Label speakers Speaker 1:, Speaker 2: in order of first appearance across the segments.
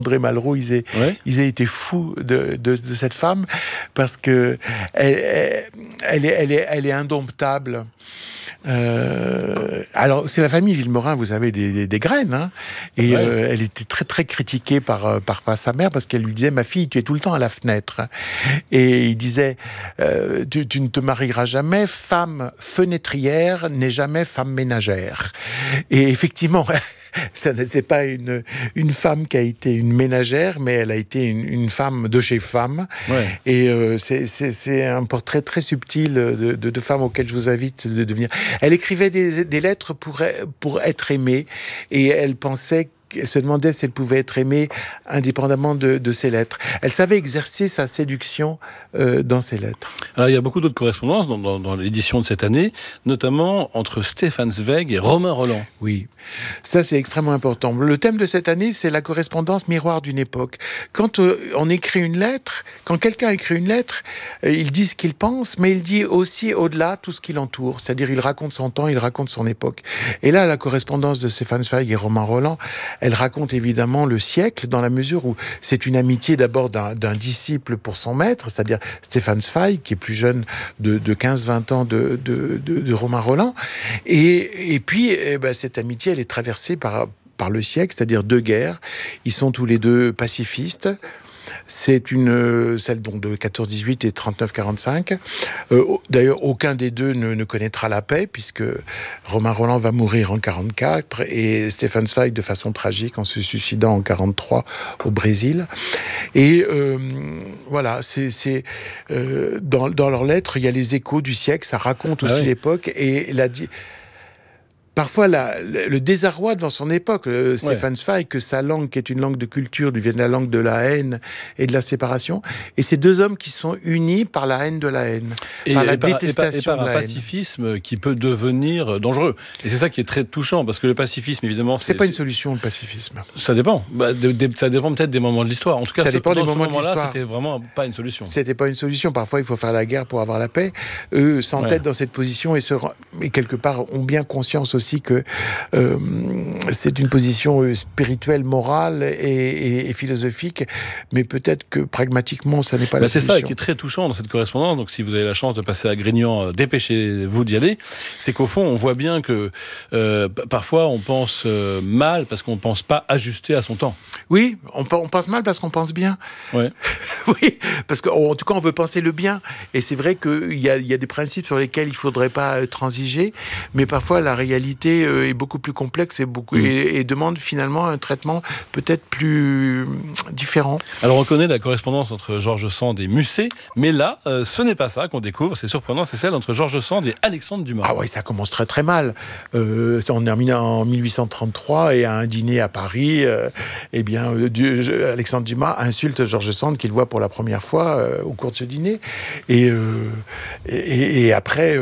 Speaker 1: André Malraux, ils aient été fous de cette femme parce que elle est indomptable. Alors c'est la famille Vilmorin, vous avez des graines, hein, et elle était très très critiquée par sa mère parce qu'elle lui disait: ma fille, tu es tout le temps à la fenêtre. Et il disait: tu ne te marieras jamais, femme fenêtrière n'est jamais femme ménagère. Et effectivement, ça n'était pas une femme qui a été une ménagère, mais elle a été une femme de chez femme. Ouais. Et c'est un portrait très subtil de femme auquel je vous invite de devenir. Elle écrivait des lettres pour être aimée, et elle se demandait si elle pouvait être aimée indépendamment de ses lettres. Elle savait exercer sa séduction dans ses lettres.
Speaker 2: Alors, il y a beaucoup d'autres correspondances dans l'édition de cette année, notamment entre Stefan Zweig et Romain Rolland.
Speaker 1: Oui, ça c'est extrêmement important. Le thème de cette année, c'est la correspondance miroir d'une époque. Quand on écrit une lettre, quand quelqu'un écrit une lettre, il dit ce qu'il pense, mais il dit aussi au-delà tout ce qui l'entoure. C'est-à-dire, il raconte son temps, il raconte son époque. Et là, la correspondance de Stefan Zweig et Romain Rolland, elle raconte évidemment le siècle, dans la mesure où c'est une amitié d'abord d'un disciple pour son maître, c'est-à-dire Stefan Zweig, qui est plus jeune de 15-20 ans de Romain Rolland. Et puis, cette amitié, elle est traversée par le siècle, c'est-à-dire 2 guerres. Ils sont tous les 2 pacifistes. C'est celle donc de 14-18 et 39-45. D'ailleurs, aucun des 2 ne connaîtra la paix, puisque Romain Rolland va mourir en 44 et Stefan Zweig de façon tragique en se suicidant en 43 au Brésil. Et voilà, dans leurs lettres, il y a les échos du siècle, ça raconte aussi l'époque et parfois, le désarroi devant son époque, Stefan Zweig, que sa langue, qui est une langue de culture, devient la langue de la haine et de la séparation. Et ces 2 hommes qui sont unis par la haine de la haine, par la détestation
Speaker 2: et par un pacifisme qui peut devenir dangereux. Et c'est ça qui est très touchant, parce que le pacifisme, évidemment...
Speaker 1: C'est pas une solution, le pacifisme.
Speaker 2: Ça dépend. Ça dépend peut-être des moments de l'histoire. En tout cas,
Speaker 1: ça dépend des moments de l'histoire.
Speaker 2: C'était vraiment pas une solution.
Speaker 1: C'était pas une solution. Parfois, il faut faire la guerre pour avoir la paix. Eux s'entêtent dans cette position et quelque part ont bien conscience aussi que c'est une position spirituelle, morale et philosophique, mais peut-être que pragmatiquement, ça n'est pas la solution.
Speaker 2: C'est ça qui est très touchant dans cette correspondance. Donc, si vous avez la chance de passer à Grignan, dépêchez-vous d'y aller. C'est qu'au fond, on voit bien que parfois, on pense mal parce qu'on ne pense pas ajuster à son temps.
Speaker 1: Oui, on pense mal parce qu'on pense bien. Ouais. Oui, parce qu'en tout cas, on veut penser le bien. Et c'est vrai qu'il y a des principes sur lesquels il ne faudrait pas transiger, mais parfois, la réalité est beaucoup plus complexe et demande finalement un traitement peut-être plus différent.
Speaker 2: Alors, on connaît la correspondance entre George Sand et Musset, mais là, ce n'est pas ça qu'on découvre, c'est surprenant, c'est celle entre George Sand et Alexandre Dumas.
Speaker 1: Ah oui, ça commence très très mal. On est en 1833 et à un dîner à Paris, Alexandre Dumas insulte George Sand qu'il voit pour la première fois au cours de ce dîner. Et après...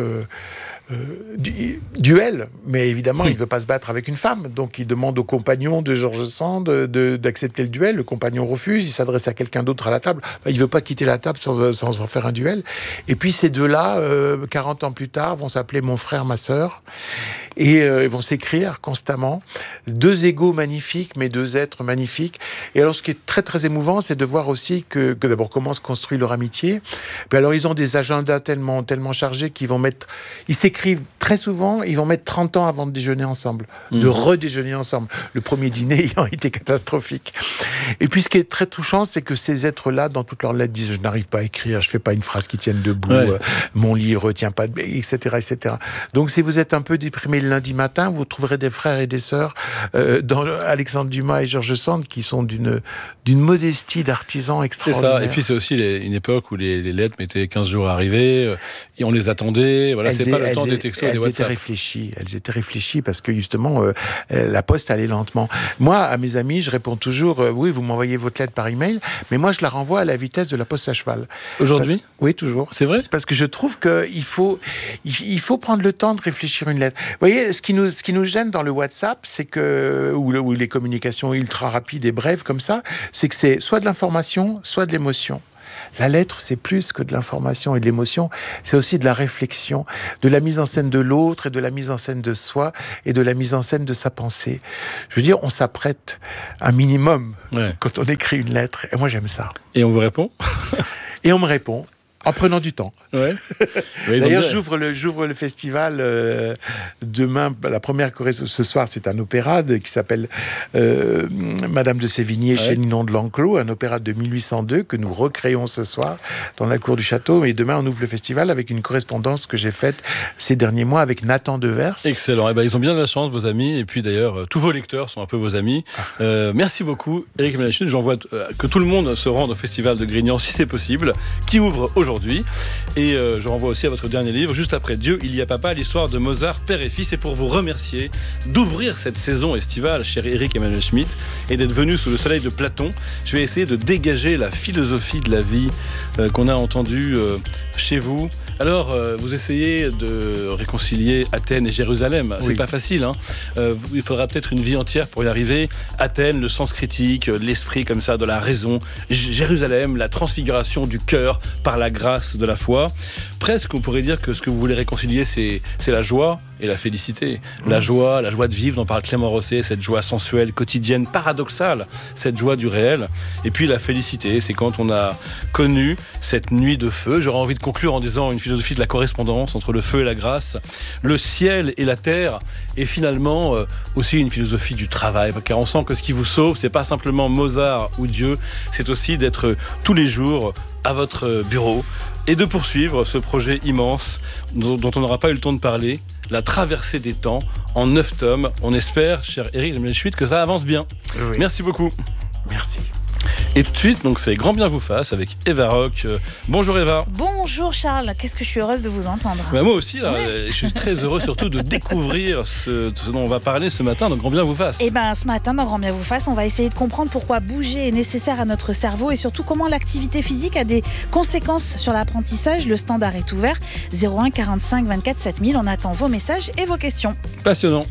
Speaker 1: duel, mais évidemment il ne veut pas se battre avec une femme, donc il demande au compagnon de George Sand d'accepter le duel. Le compagnon refuse, il s'adresse à quelqu'un d'autre à la table, il ne veut pas quitter la table sans en faire un duel. Et puis ces 2-là 40 ans plus tard vont s'appeler mon frère, ma sœur, et ils vont s'écrire constamment. 2 égaux magnifiques, mais 2 êtres magnifiques. Et alors ce qui est très très émouvant, c'est de voir aussi que d'abord comment se construit leur amitié. Puis alors ils ont des agendas tellement chargés qu'ils s'écrivent très souvent, ils vont mettre 30 ans avant de déjeuner ensemble, de redéjeuner ensemble. Le premier dîner ayant été catastrophique. Et puis ce qui est très touchant, c'est que ces êtres-là, dans toutes leurs lettres, disent: je n'arrive pas à écrire, je fais pas une phrase qui tienne debout, mon lit retient pas, etc., etc. Donc si vous êtes un peu déprimé le lundi matin, vous trouverez des frères et des sœurs dans Alexandre Dumas et George Sand qui sont d'une modestie d'artisans extraordinaire.
Speaker 2: C'est ça. Et puis c'est aussi une époque où les lettres mettaient 15 jours à arriver, et on les attendait. Voilà, c'est pas le temps des textos, des WhatsApp.
Speaker 1: Elles étaient réfléchies parce que justement la poste allait lentement. Moi, à mes amis, je réponds toujours oui, vous m'envoyez votre lettre par email, mais moi je la renvoie à la vitesse de la poste à cheval.
Speaker 2: Aujourd'hui ?
Speaker 1: Oui, toujours.
Speaker 2: C'est vrai ?
Speaker 1: Parce que je trouve qu'il faut prendre le temps de réfléchir une lettre. Vous voyez, ce qui nous gêne dans le WhatsApp, c'est que ou les communications ultra rapides et brèves comme ça, c'est que c'est soit de l'information, soit de l'émotion. La lettre, c'est plus que de l'information et de l'émotion, c'est aussi de la réflexion, de la mise en scène de l'autre et de la mise en scène de soi et de la mise en scène de sa pensée. Je veux dire, on s'apprête un minimum quand on écrit une lettre, et moi j'aime ça.
Speaker 2: Et on vous répond?
Speaker 1: Et on me répond. En prenant du temps.
Speaker 2: Ouais.
Speaker 1: D'ailleurs, j'ouvre le festival demain. La première ce soir, c'est un opéra qui s'appelle Madame de Sévigné chez Ninon de L'Enclos, un opéra de 1802 que nous recréons ce soir dans la cour du château. Et demain, on ouvre le festival avec une correspondance que j'ai faite ces derniers mois avec Nathan Devers.
Speaker 2: Excellent. Ils ont bien de la chance, vos amis. Et puis d'ailleurs, tous vos lecteurs sont un peu vos amis. Merci beaucoup, Éric Emmanuel. J'envoie que tout le monde se rende au festival de Grignan, si c'est possible, qui ouvre aujourd'hui. Et je renvoie aussi à votre dernier livre, juste après Dieu, il y a papa, l'histoire de Mozart, père et fils. Et pour vous remercier d'ouvrir cette saison estivale, cher Éric Emmanuel Schmitt, et d'être venu sous le soleil de Platon, je vais essayer de dégager la philosophie de la vie qu'on a entendue chez vous. Alors, vous essayez de réconcilier Athènes et Jérusalem. C'est pas facile, hein. Il faudra peut-être une vie entière pour y arriver. Athènes, le sens critique, l'esprit comme ça, de la raison. Jérusalem, la transfiguration du cœur par la grâce de la foi. Presque, on pourrait dire que ce que vous voulez réconcilier, c'est la joie et la félicité. La joie de vivre, dont parle Clément Rosset, cette joie sensuelle, quotidienne, paradoxale, cette joie du réel. Et puis la félicité, c'est quand on a connu cette nuit de feu. J'aurais envie de conclure en disant une philosophie de la correspondance entre le feu et la grâce, le ciel et la terre, et finalement aussi une philosophie du travail, car on sent que ce qui vous sauve, c'est pas simplement Mozart ou Dieu, c'est aussi d'être tous les jours à votre bureau et de poursuivre ce projet immense dont on n'aura pas eu le temps de parler, la traversée des temps, en 9 tomes. On espère, cher Éric Emmanuel Schmitt, que ça avance bien. Oui. Merci beaucoup.
Speaker 1: Merci.
Speaker 2: Et tout de suite, donc c'est Grand Bien vous fasse avec Eva Rock. Bonjour Eva.
Speaker 3: Bonjour Charles, qu'est-ce que je suis heureuse de vous entendre.
Speaker 2: Moi aussi, là, je suis très heureux surtout de découvrir ce dont on va parler ce matin dans Grand Bien vous fasse.
Speaker 3: Ce matin dans Grand Bien vous fasse, on va essayer de comprendre pourquoi bouger est nécessaire à notre cerveau et surtout comment l'activité physique a des conséquences sur l'apprentissage. Le standard est ouvert, 01 45 24 7000. On attend vos messages et vos questions.
Speaker 2: Passionnant.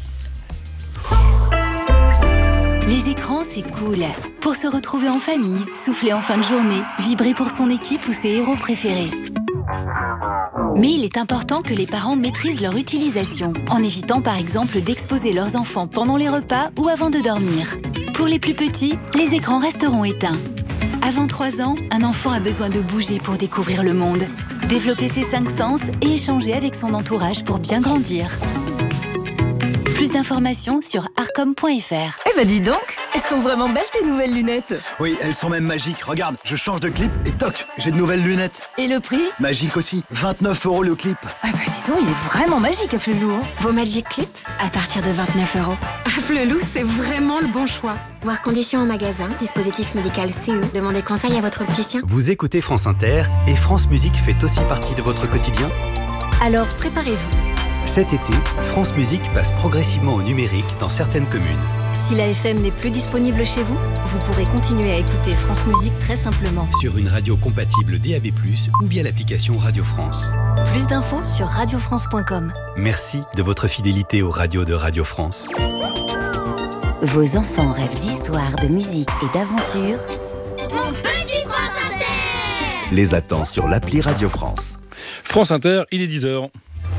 Speaker 4: Les écrans, c'est cool. Pour se retrouver en famille, souffler en fin de journée, vibrer pour son équipe ou ses héros préférés. Mais il est important que les parents maîtrisent leur utilisation, en évitant par exemple d'exposer leurs enfants pendant les repas ou avant de dormir. Pour les plus petits, les écrans resteront éteints. Avant 3 ans, un enfant a besoin de bouger pour découvrir le monde, développer ses 5 sens et échanger avec son entourage pour bien grandir. Plus d'informations sur arcom.fr.
Speaker 5: Eh ben dis donc, elles sont vraiment belles tes nouvelles lunettes.
Speaker 6: Oui, elles sont même magiques. Regarde, je change de clip et toc, j'ai de nouvelles lunettes.
Speaker 5: Et le prix ?
Speaker 6: Magique aussi, 29 € le clip.
Speaker 5: Ah bah dis donc, il est vraiment magique à Flelou.
Speaker 7: Vos Magic Clip à partir de 29 €. À Flelou, c'est vraiment le bon choix. Voir conditions en magasin, dispositif médical CE. Demandez conseil à votre opticien.
Speaker 8: Vous écoutez France Inter et France Musique fait aussi partie de votre quotidien ?
Speaker 7: Alors préparez-vous.
Speaker 8: Cet été, France Musique passe progressivement au numérique dans certaines communes.
Speaker 7: Si la FM n'est plus disponible chez vous, vous pourrez continuer à écouter France Musique très simplement.
Speaker 8: Sur une radio compatible DAB+, ou via l'application Radio France.
Speaker 7: Plus d'infos sur radiofrance.com.
Speaker 8: Merci de votre fidélité aux radios de Radio France.
Speaker 4: Vos enfants rêvent d'histoire, de musique et d'aventure.
Speaker 9: Mon petit France Inter
Speaker 8: Les attend sur l'appli Radio France.
Speaker 2: France Inter, il est 10h.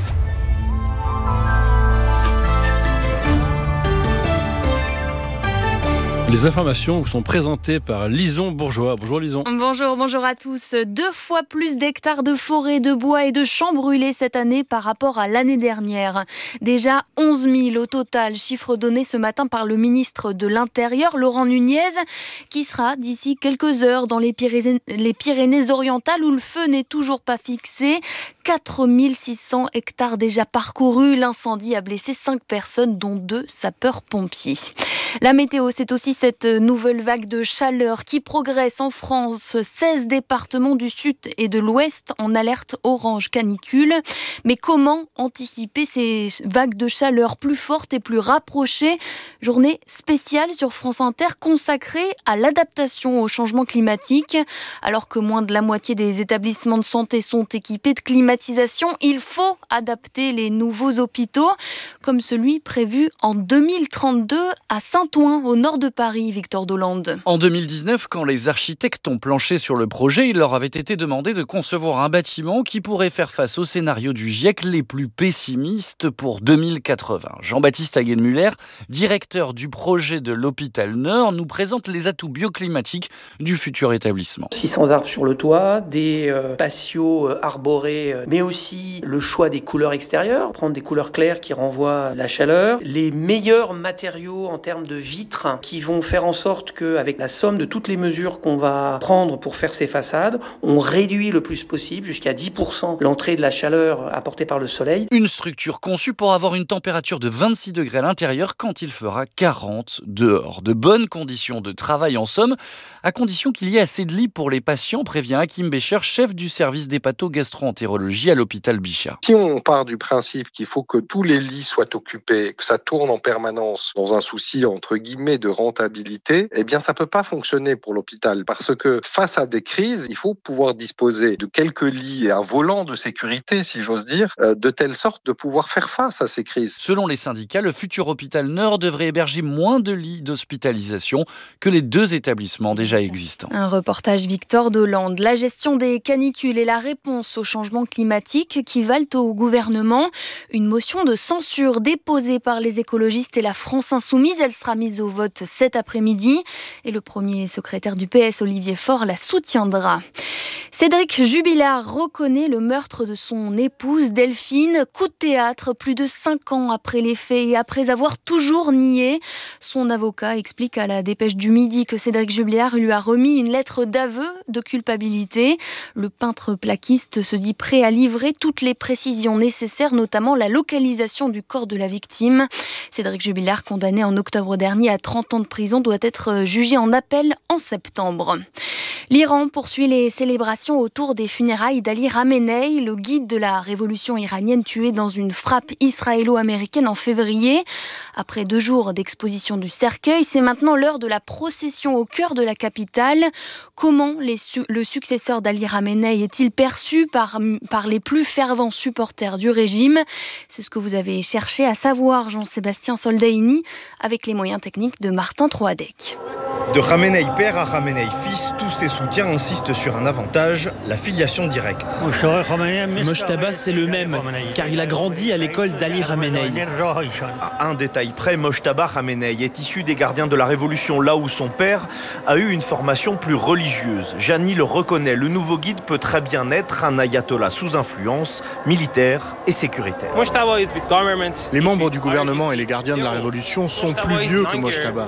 Speaker 2: Les informations vous sont présentées par Lison Bourgeois. Bonjour Lison.
Speaker 10: Bonjour à tous. 2 fois plus d'hectares de forêt, de bois et de champs brûlés cette année par rapport à l'année dernière. Déjà 11 000 au total, chiffre donné ce matin par le ministre de l'Intérieur, Laurent Nunez, qui sera d'ici quelques heures dans les Pyrénées-Orientales où le feu n'est toujours pas fixé. 4 600 hectares déjà parcourus. L'incendie a blessé 5 personnes, dont 2 sapeurs-pompiers. La météo, c'est aussi cette nouvelle vague de chaleur qui progresse en France. 16 départements du sud et de l'ouest en alerte orange canicule. Mais comment anticiper ces vagues de chaleur plus fortes et plus rapprochées ? Journée spéciale sur France Inter consacrée à l'adaptation au changement climatique. Alors que moins de la moitié des établissements de santé sont équipés de climatiseurs, privatisation, il faut adapter les nouveaux hôpitaux, comme celui prévu en 2032 à Saint-Ouen, au nord de Paris, Victor Dolande.
Speaker 11: En 2019, quand les architectes ont planché sur le projet, il leur avait été demandé de concevoir un bâtiment qui pourrait faire face aux scénarios du GIEC les plus pessimistes pour 2080. Jean-Baptiste Hagenmüller, directeur du projet de l'hôpital Nord, nous présente les atouts bioclimatiques du futur établissement.
Speaker 12: 600 arbres sur le toit, des patios arborés, mais aussi le choix des couleurs extérieures, prendre des couleurs claires qui renvoient la chaleur, les meilleurs matériaux en termes de vitres qui vont faire en sorte qu'avec la somme de toutes les mesures qu'on va prendre pour faire ces façades, on réduit le plus possible, jusqu'à 10%, l'entrée de la chaleur apportée par le soleil.
Speaker 11: Une structure conçue pour avoir une température de 26 degrés à l'intérieur quand il fera 40 dehors. De bonnes conditions de travail en somme, à condition qu'il y ait assez de lits pour les patients, prévient Hakim Becher, chef du service d'hépato-gastro-entérologie à l'hôpital Bichat.
Speaker 13: Si on part du principe qu'il faut que tous les lits soient occupés, que ça tourne en permanence dans un souci entre guillemets de rentabilité, eh bien ça peut pas fonctionner pour l'hôpital parce que face à des crises, il faut pouvoir disposer de quelques lits et un volant de sécurité, si j'ose dire, de telle sorte de pouvoir faire face à ces crises.
Speaker 11: Selon les syndicats, le futur hôpital Nord devrait héberger moins de lits d'hospitalisation que les 2 établissements déjà existants.
Speaker 10: Un reportage Victor Dolande. La gestion des canicules et la réponse au changement climatique qui valent au gouvernement. Une motion de censure déposée par les écologistes et la France Insoumise. Elle sera mise au vote cet après-midi. Et le premier secrétaire du PS, Olivier Faure, la soutiendra. Cédric Jubilard reconnaît le meurtre de son épouse Delphine. Coup de théâtre, plus de 5 ans après les faits et après avoir toujours nié. Son avocat explique à la Dépêche du Midi que Cédric Jubilard lui a remis une lettre d'aveu de culpabilité. Le peintre plaquiste se dit prêt à livrer toutes les précisions nécessaires, notamment la localisation du corps de la victime. Cédric Jubilard, condamné en octobre dernier à 30 ans de prison, doit être jugé en appel en septembre. L'Iran poursuit les célébrations autour des funérailles d'Ali Khamenei, le guide de la révolution iranienne tué dans une frappe israélo-américaine en février. Après 2 jours d'exposition du cercueil, c'est maintenant l'heure de la procession au cœur de la capitale. Comment le successeur d'Ali Khamenei est-il perçu par les plus fervents supporters du régime ? C'est ce que vous avez cherché à savoir, Jean-Sébastien Soldaini, avec les moyens techniques de Martin Troadec.
Speaker 14: De Khamenei père à Khamenei fils, tous ses soutiens insistent sur un avantage, la filiation directe.
Speaker 15: Mojtaba, c'est le même, car il a grandi à l'école d'Ali Khamenei.
Speaker 14: À un détail près, Mojtaba Khamenei est issu des gardiens de la Révolution, là où son père a eu une formation plus religieuse. Jani le reconnaît, le nouveau guide peut très bien être un ayatollah sous influence militaire et sécuritaire.
Speaker 16: Les membres du gouvernement et les gardiens de la Révolution sont plus vieux que Mojtaba.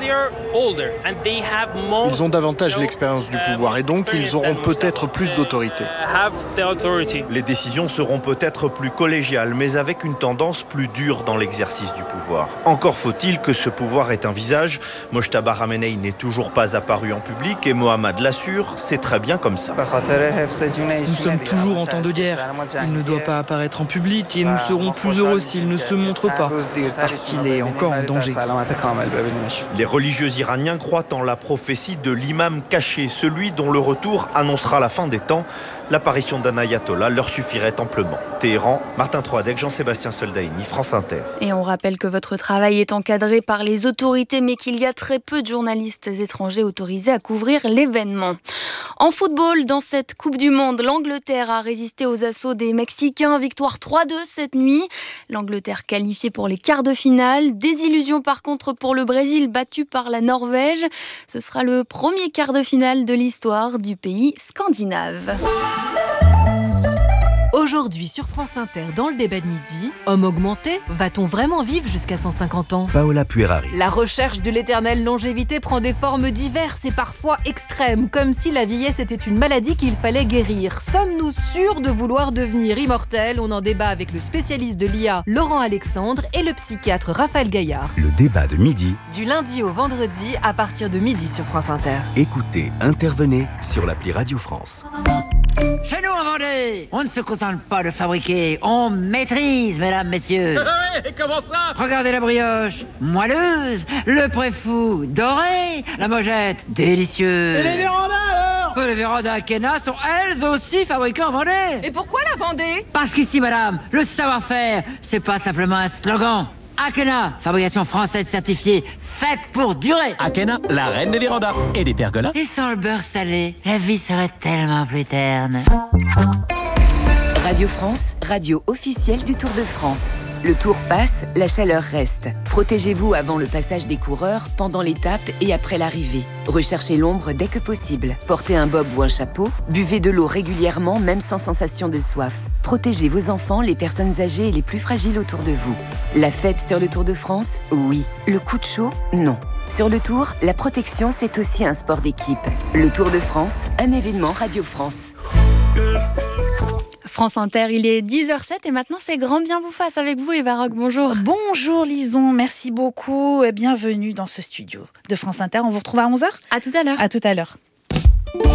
Speaker 16: Ils ont davantage l'expérience du pouvoir et donc ils auront peut-être plus d'autorité.
Speaker 14: Les décisions seront peut-être plus collégiales, mais avec une tendance plus dure dans l'exercice du pouvoir. Encore faut-il que ce pouvoir ait un visage. Mojtaba Khamenei n'est toujours pas apparu en public et Mohammad l'assure, c'est très bien comme ça.
Speaker 15: Nous sommes toujours en temps de guerre. Il ne doit pas apparaître en public et nous serons plus heureux s'il ne se montre pas, parce qu'il est encore en danger.
Speaker 14: Les religieux iraniens croient en la prophétie de l'imam caché, celui dont le retour annoncera la fin des temps. L'apparition d'un ayatollah leur suffirait amplement. Téhéran, Martin Troadec, Jean-Sébastien Soldaini, France Inter.
Speaker 10: Et on rappelle que votre travail est encadré par les autorités, mais qu'il y a très peu de journalistes étrangers autorisés à couvrir l'événement. En football, dans cette Coupe du Monde, l'Angleterre a résisté aux assauts des Mexicains. Victoire 3-2 cette nuit. L'Angleterre qualifiée pour les quarts de finale. Désillusion par contre pour le Brésil, battu par la Norvège. Ce sera le premier quart de finale de l'histoire du pays scandinave.
Speaker 17: Aujourd'hui sur France Inter, dans le débat de midi, homme augmenté, va-t-on vraiment vivre jusqu'à 150 ans ?
Speaker 8: Paola Puerari.
Speaker 17: La recherche de l'éternelle longévité prend des formes diverses et parfois extrêmes, comme si la vieillesse était une maladie qu'il fallait guérir. Sommes-nous sûrs de vouloir devenir immortels ? On en débat avec le spécialiste de l'IA, Laurent Alexandre, et le psychiatre Raphaël Gaillard.
Speaker 8: Le débat de midi.
Speaker 17: Du lundi au vendredi, à partir de midi sur France Inter.
Speaker 8: Écoutez, intervenez sur l'appli Radio France.
Speaker 18: Chez nous en Vendée, on ne se contente pas de fabriquer, on maîtrise, mesdames, messieurs.
Speaker 19: Comment ça ?
Speaker 18: Regardez la brioche, moelleuse, le préfou, doré, la mojette, délicieuse.
Speaker 19: Et les vérandas alors ?
Speaker 18: Les vérandas Akena sont elles aussi fabriquées en Vendée.
Speaker 19: Et pourquoi la Vendée?
Speaker 18: Parce qu'ici, madame, le savoir-faire, c'est pas simplement un slogan. Akena, fabrication française certifiée, faite pour durer.
Speaker 20: Akena, la reine des vérandas et des pergolas.
Speaker 18: Et sans le beurre salé, la vie serait tellement plus terne.
Speaker 21: Radio France, radio officielle du Tour de France. Le Tour passe, la chaleur reste. Protégez-vous avant le passage des coureurs, pendant l'étape et après l'arrivée. Recherchez l'ombre dès que possible. Portez un bob ou un chapeau. Buvez de l'eau régulièrement, même sans sensation de soif. Protégez vos enfants, les personnes âgées et les plus fragiles autour de vous. La fête sur le Tour de France? Oui. Le coup de chaud? Non. Sur le Tour, la protection, c'est aussi un sport d'équipe. Le Tour de France, un événement Radio France.
Speaker 10: France Inter, il est 10h07 et maintenant c'est Grand Bien vous fasse avec vous, Eva Rock. Bonjour.
Speaker 3: Bonjour Lison, merci beaucoup et bienvenue dans ce studio de France Inter. On vous retrouve à 11h.
Speaker 10: À tout à l'heure.
Speaker 3: À tout à l'heure.